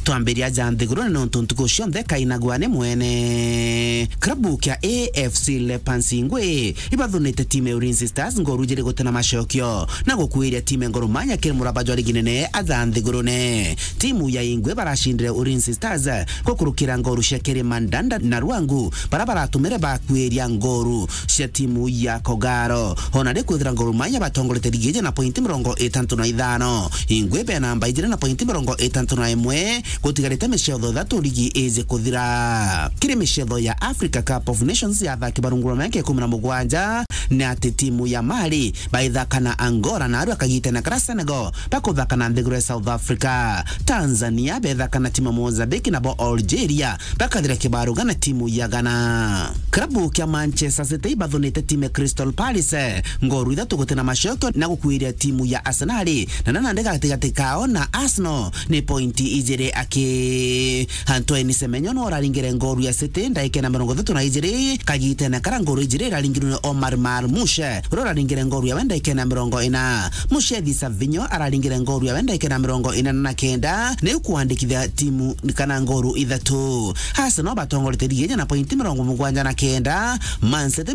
twambiria janthiguru no tuntuko cionthe kainagwane mwene klabu kia AFC Lepansingwe ibathunite time Ulinzi Stars ngoru jiri gutena macokio na gukuiria time Gor Mahia kiri murabajo liginene athanthigurune timu ya Ingwe barashindire Ulinzi Stars gukurukira ngoru cia kiri Mandanda na Ruangu baratumire bakuiria ngoru cia timu ya Kogaro ona de kuthira Gor Mahia batongolete ligije na pointi 65 Ingwe be namba ijire na pointi 61 gutigarite mecetho thatu ligi eze kuthira kiri mecetho ya Africa Cup of Nations ya thaki barungura make 17 na timu ya Mali baithaka na Angola na aru akagite na Senegal bakuthaka na nthiguru South Africa Tanzania bethaka na timu Mozambique na Algeria bakathira kibaruga na timu ya Ghana klabu kia Manchester City bathunite timu Crystal Palace ngoru ithatu gutena macokio na gukuiria timu ya Arsenal na ndega gatigati na Arsenal ni pointi ijire aki Antoine Semenyo no raringire ngoru ya City ndaike na 32 kagite na karangoro ijire raringire Omar Marmushe raringire ngoru ya ndaike na 40 Mushedi Savinho araringire ngoru ya ndaike na 49 ne kuandikithia timu kana ngoru ithatu Arsenal batongolete ligije na pointi 79 Man City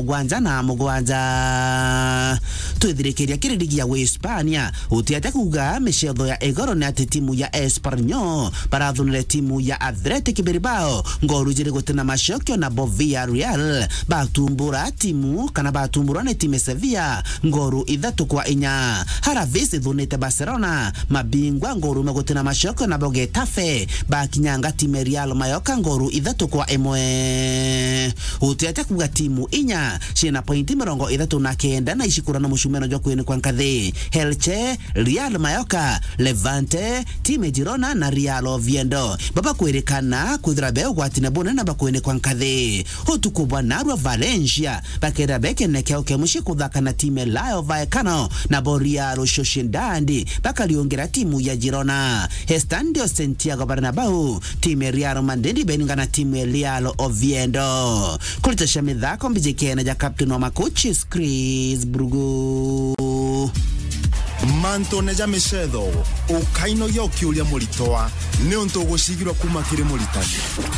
77 twithirikiria kiri ligi ya Hispania utiate kuga mecetho ya Egoro na timu ya Espanyol barathunire timu ya Athletic Bilbao ngoru jiri gutena macokio na Villarreal batumbura timu kana batumbura na timu Sevilla ngoru 3-4 Haravis thunite Barcelona mabingwa ngoru megutena macokio na Getafe bakinyanga timu Real Mallorca ngoru 3-1 utiate kuga timu inya cina pointi 39 na ishikura na mushumeno jwa kwene kwa nkathi Elche Real Mallorca Levante timu Girona na Real Oviedo baba kwerekana kuthira be gwatine bona na bakwene kwa nkathi utukubwa na Valencia bakera beke nekeo kemushi kuthaka na timu Rayo Vallecano na Real Sociedad bakaliongera timu ya Girona Estadio Santiago Bernabeu timu Real Madrid beninga na timu Real Oviedo kulitesha mithako mbijekena ja captain wa makochi Chris Brugu manto neja mecetho ukaino yokiuria muritoa ni untu gucigirwa kuma kiri muritani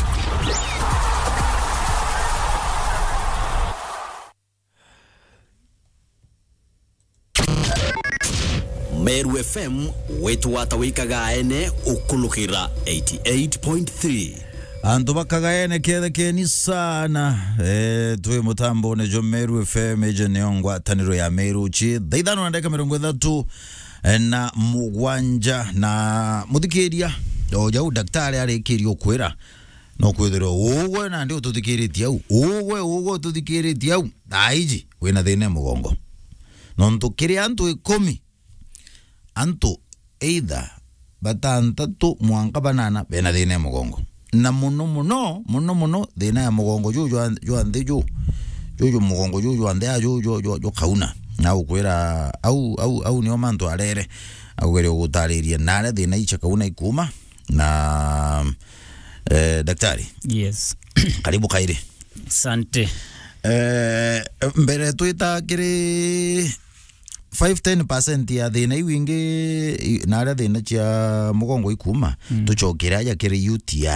Meru FM wetu watawikaga ene ukulukira 88.3 Anto bakagaene kethekeni sana tuwe mutambo ne jo Meru FM eje neongwa taniro ya Meru chi daithano na ndeka 30 na mugwanja na muthikiria oja daktari arekirio kwira no kwithiro ugwe na ndio tuthikiritie au ugwe tuthikiritie au daiji wina thine mugongo no ntukiri antu 10 antu either batantatu mwanka banana bena thine mugongo na muno thina ya mugongo juju ande juju mugongo juju ande juju kauna na ukwira au ni omanto arere agwere gutariria nare thina icha kauna ikuma na daktari. Yes. Karibu kaire. Asante. Mbere tuita kiri 5-10% ya thina iwingi nare thina cha mugongo ikuma tuchokira aja kiri UTI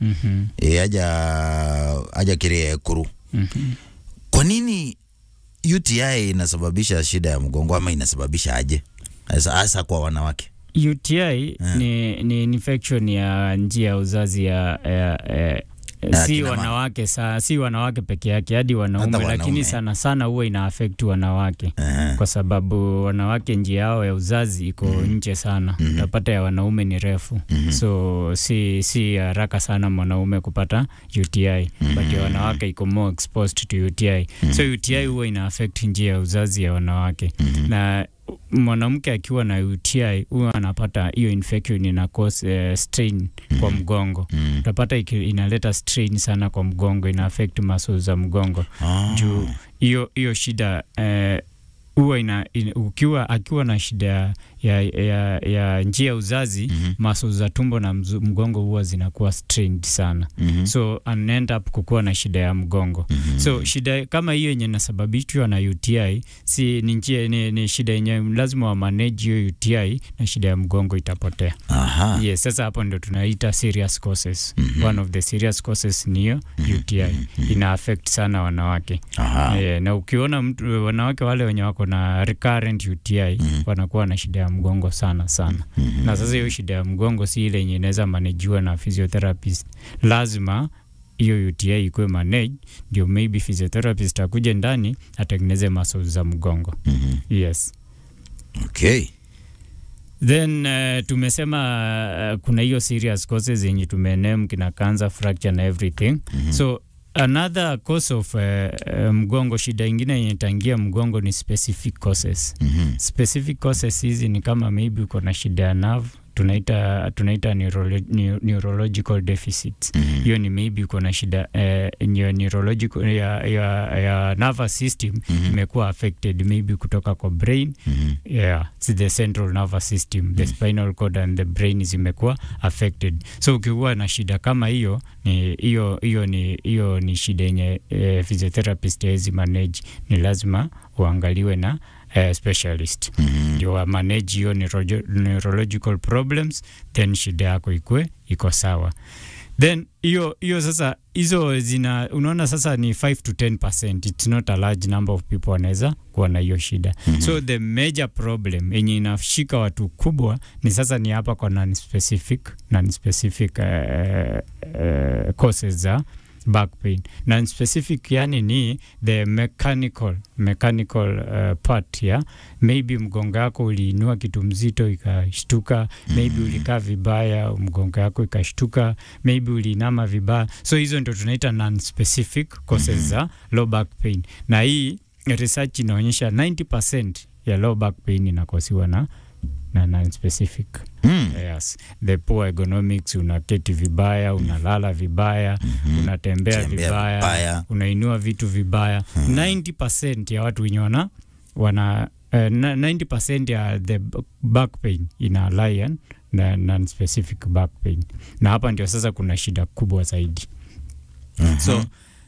aja kiri ekuru. Kwa nini UTI inasababisha shida ya mugongo ama inasababisha aje hasa kwa wanawake? UTI ni infection ya njia ya uzazi ya si wanawake peke yake hadi wanaume, lakini sana huwa ina affect wanawake kwa sababu wanawake njia yao ya uzazi iko nje sana. Utapata ya wanaume ni refu. So si haraka sana mwanaume kupata UTI, but ya wanawake iko more exposed to UTI. So UTI huwa ina affect njia ya uzazi ya wanawake. Na mwanamke akiwa na UTI huwa anapata hiyo infection ina cause strain kwa mgongo. Utapata inaleta strain sana kwa mgongo, ina affect muscles za mgongo. Juu hiyo shida akiwa na shida ya njia uzazi, muscles za tumbo na mgongo huwa zinakuwa strained sana. So end up kukuwa na shida ya mgongo. So shida kama hiyo yenye inasababishwa na UTI ni shida yenye lazima wa manage hiyo UTI na shida ya mgongo itapotea. Yes, sasa hapo ndio tunaita serious causes. One of the serious causes ni UTI. Ina affect sana wanawake. Na ukiona wanawake wale wenye wako na recurrent UTI wanakuwa na shida ya mgongo sana. Na sasa hiyo shida ya mgongo si ile yenye inaweza managewa na physiotherapist. Lazima hiyo UTI ikuwe manage, ndio maybe physiotherapist akuje ndani atengeneze muscles za mgongo. Yes. Okay. Then tumesema kuna hiyo serious causes yenye tumename kina cancer, fracture na everything. So another cause of mgongo, shida ingine yenye tangia mgongo ni specific causes. Specific causes hizi ni kama maybe uko na shida ya nerve, tunaita neurological deficits. Hiyo ni maybe uko na shida neurological ya nervous system imekuwa affected, maybe kutoka kwa brain. It's the central nervous system, the spinal cord and the brain zimekuwa affected. So ukiwa na shida kama hiyo ni shida yenye physiotherapist hawezi manage, ni lazima uangaliwe na specialist. Ndio wa manage hiyo neurological problems, then shida yako iko sawa. Then hiyo sasa hizo unaona sasa ni 5 to 10%. It's not a large number of people wanaweza kuwa na hiyo shida. So the major problem yenye inashika watu kubwa ni sasa ni hapa kwa non-specific causes za back pain. Non-specific yani ni the mechanical part ya maybe mgongo yako uliinua kitu mzito ikashtuka, maybe ulikaa vibaya mgongo yako ikashtuka, maybe uliinama vibaya. So hizo ndio tunaita non-specific causes za low back pain. Na hii research inaonyesha 90% ya low back pain inakosiwa na non-specific. Yes. The poor ergonomics, unaketi vibaya, unalala vibaya, unatembea vibaya, unainua vitu vibaya. 90% ya watu wenye wana 90% ya the back pain ina lion na non-specific back pain. Na hapa ndio sasa kuna shida kubwa zaidi. So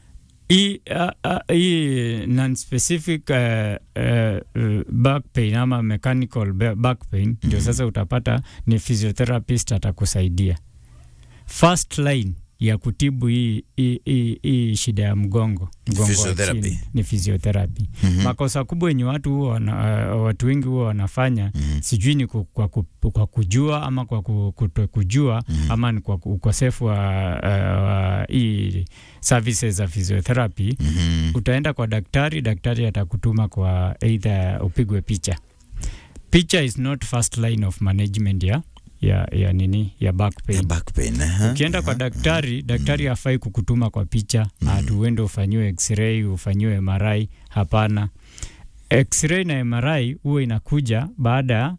hii non-specific back pain ama mechanical back pain ndio sasa utapata ni physiotherapist atakusaidia. First line ya kutibu hii shida ya mgongo ni physiotherapy. Makosa kubwa yenye watu wengi huwa wanafanya, sijui ni kwa kujua ama kwa kutokujua, ama ni kwa ukosefu wa hii services za physiotherapy. Utaenda kwa daktari atakutuma kwa either upigwe picha. Picha is not first line of management ya back pain. Ukienda kwa daktari hafai kukutuma kwa picha, uende ufanyiwe x-ray, ufanyiwe MRI. Hapana. X-ray na MRI huwa inakuja baada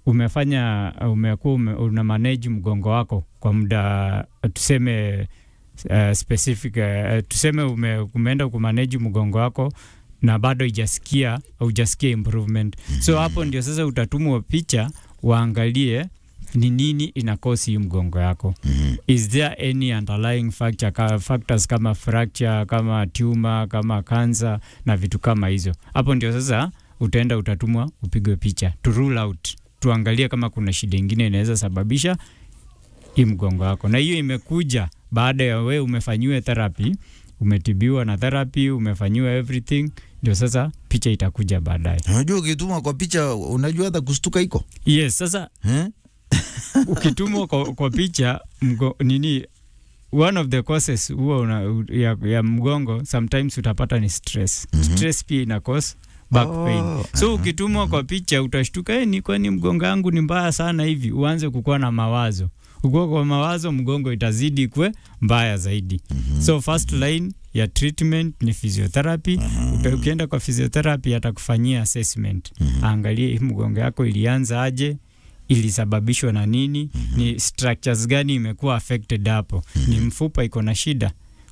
una manage mgongo wako kwa muda tuseme specific, tuseme umeenda kumanage mgongo wako na bado hujasikia improvement. So hapo ndio sasa utatumwa picha waangalie ni nini inakosi mgongo yako. Is there any underlying factors kama fracture, kama tumor, kama cancer na vitu kama hizo. Hapo ndio sasa utatumwa upigwe picha to rule out, tuangalie kama kuna shida nyingine inaweza sababisha hii mgongo wako. Na hiyo imekuja baada ya wewe umefanyiwa therapy, umetibiwa na therapy, umefanyiwa everything, ndio sasa picha itakuja baadaye. Unajua ukitumwa kwa picha unajua hata kustuka iko. Yes, sasa ukitumwa kwa picha one of the causes ya mgongo sometimes utapata ni stress. Stress pia ina cause back pain. So ukitumwa kwa picha utashtuka, ni kwani mgongo wangu ni mbaya sana hivi, uanze kukua na mawazo. Ukikuwa kwa mawazo mgongo itazidi kwe mbaya zaidi. So first line ya treatment ni physiotherapy. Ukienda kwa physiotherapy atakufanyia assessment. Angalie mgongo yako ilianza aje, ilisababishwa na nini, ni structures gani imekuwa affected hapo. Ni mfupa iko na shida,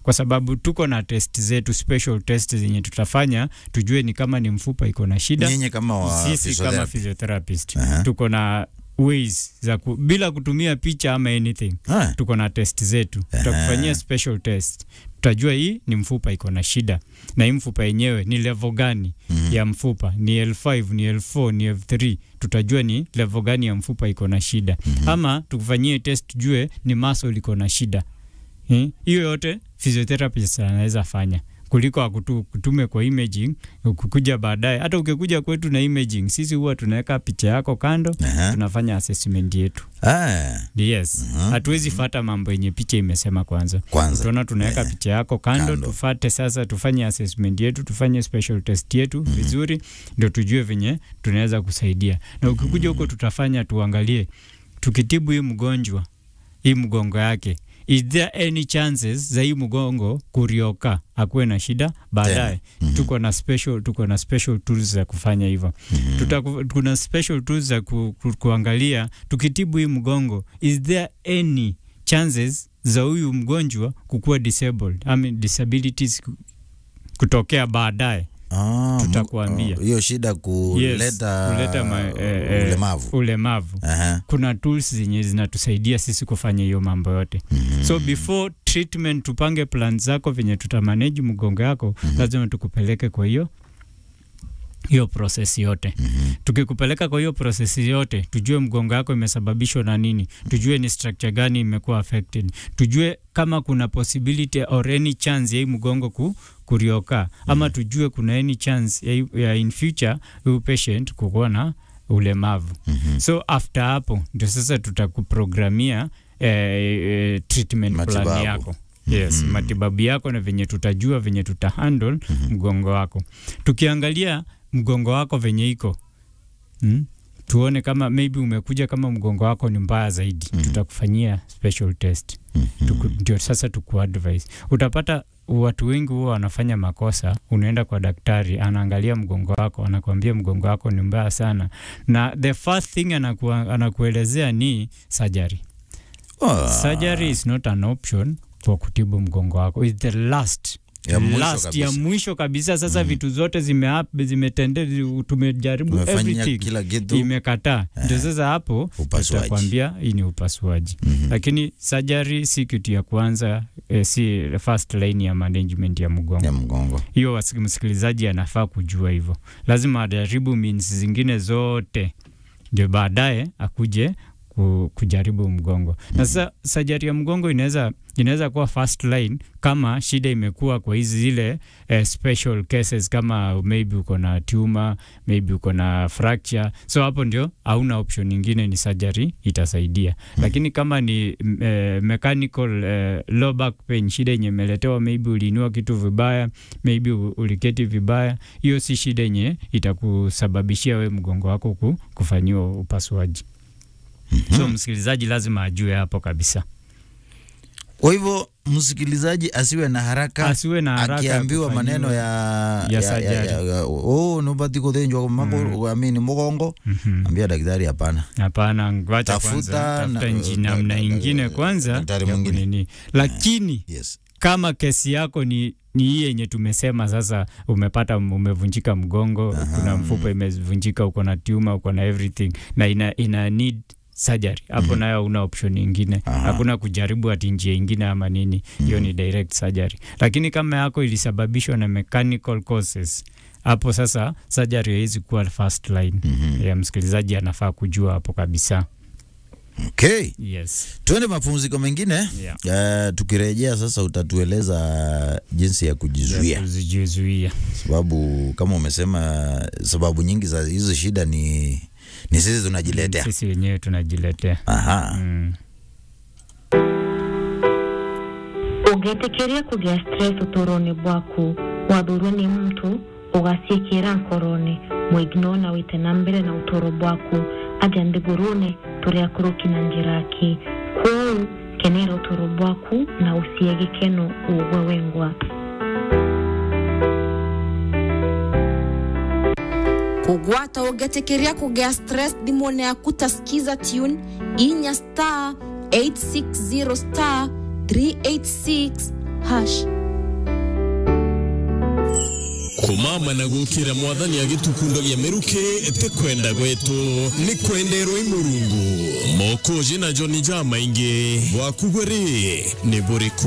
kwa sababu tuko na test zetu, special test zenye tutafanya tujue ni kama ni mfupa iko na shida. Nyinyi kama sisi kama physiotherapist tuko na ways za bila kutumia picha ama anything. Tuko na test zetu. Tutakufanyia special test. Tutajua hii ni mfupa iko na shida. Na hii mfupa yenyewe ni level gani ya mfupa? Ni L5, ni L4, ni F3. Tutajua ni level gani ya mfupa iko na shida. Ama tukufanyie test tujue ni muscle iko na shida. Hiyo yote physiotherapist anaweza fanya. Kuliko kutume kwa imaging, kukuja baadaye. Hata ukikuja kwetu na imaging, sisi huwa tunaweka picha yako kando, tunafanya assessment yetu. Yes. Hatuwezi fuata mambo yenye picha imesema kwanza. Tunaona tunaweka picha yako kando, tufate sasa, tufanye assessment yetu, tufanye special test yetu vizuri, ndio tujue venye tunaweza kusaidia. Na ukikuja huko tutafanya tuangalie, tukitibu hii mgonjwa, hii mgongo yake, is there any chances za hii mgongo kurioka akuwe na shida baadaye? Tuko na special tools za kufanya hivyo. Kuna special tools za kuangalia tukitibu hii mgongo, is there any chances za huyu mgonjwa kukuwa disabled, disabilities kutokea baadaye. Tutakuambia hiyo shida kuleta ulemavu. Kuna tools zenye zinatusaidia sisi kufanya hiyo mambo yote. So before treatment tupange plan zako venye tutamanage mgongo yako, lazima tukupeleke kwa hiyo process yote. Tukikupeleka kwa hiyo process yote, tujue mgongo yako imesababishwa na nini, tujue ni structure gani imekuwa affected, tujue kama kuna possibility or any chance ya hii mgongo kurioka, ama tujue kuna any chance ya in future huyu patient kukuwa na ulemavu. So after hapo ndio sasa tutakuprogramia treatment plan yako. Yes, matibabu yako na venye tutajua venye tutahandle mgongo wako. Tukiangalia mgongo wako venye iko, tuone kama maybe umekuja kama mgongo wako ni mbaya zaidi, tutakufanyia special test. Ndio sasa tukuadvise. Utapata watu wengi huwa wanafanya makosa, unaenda kwa daktari, anaangalia mgongo wako, anakuambia mgongo wako ni mbaya sana, na the first thing anakuelezea ni surgery. Surgery is not an option kwa kutibu mgongo wako. It's the last ya mwisho kabisa. Sasa vitu zote zimetendea, tumejaribu everything, imekataa. Ndio sasa hapo tutakwambia hii ni upasuaji. Lakini surgery si kitu ya kwanza, si first line ya management ya mgongo. Hiyo msikilizaji anafaa kujua hivyo. Lazima ajaribu means zingine zote ndio baadaye akuje kujaribu mgongo. Na sasa surgery ya mgongo inaweza kuwa first line kama shida imekuwa kwa hizi zile special cases, kama maybe uko na tumor, maybe uko na fracture. So hapo ndio hauna option nyingine, ni surgery itasaidia. Lakini kama ni mechanical low back pain, shida yenye imeletewa, maybe uliinua kitu vibaya, maybe uliketi vibaya, hiyo si shida yenye itakusababishia we mgongo wako kufanyiwa upasuaji. So msikilizaji lazima ajue hapo kabisa. Kwa hivyo msikilizaji asiwe na haraka akiambiwa maneno ya surgery. Nobati kuthenjwa kuamini mgongo, ambia daktari hapana. Ngoja kwanza tafuta namna nyingine kwanza daktari mwingine. Lakini kama kesi yako ni hii yenye tumesema sasa, umevunjika mgongo, kuna mfupa imevunjika, uko na tumor, uko na everything, na ina need surgery, hapo nayo una option nyingine. Hakuna kujaribu ati njia nyingine ama nini, hiyo ni direct surgery. Lakini kama yako ilisababishwa na mechanical causes, hapo sasa surgery haiwezi kuwa first line. Ya msikilizaji anafaa kujua hapo kabisa. Okay. Yes. Tuende mapumziko mengine. Tukirejea sasa utatueleza jinsi ya kujizuia. Sababu kama umesema sababu nyingi za hizo shida ni sisi tunajiletea. Sisi wenyewe tunajiletea. Ugetekeria kugia stress utoroni bwaku, wadhuru ni mtu ugasikira nkoroni, muignona wite nambere na utoro bwaku, ajande gurune turea kuruki na njiraki. Kuu kenera utoro bwaku na usiege keno uwe wengwa. Kugwata ugetekeria kugia stress dimone ya kutasikiza tune inya *860*386# kumama na gukira mwathani agitukundo gya meruke te kwenda gwetu ni kwendero imurungu mokoji na Johnny Jamaingi wakugweri ni buri